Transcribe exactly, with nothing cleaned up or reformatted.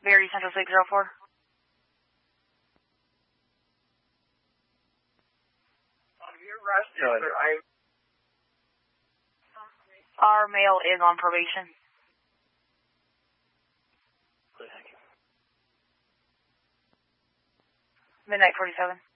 Barry Central six zero four. You're arrested, but I... Our male is on probation. Thank you. Midnight forty-seven.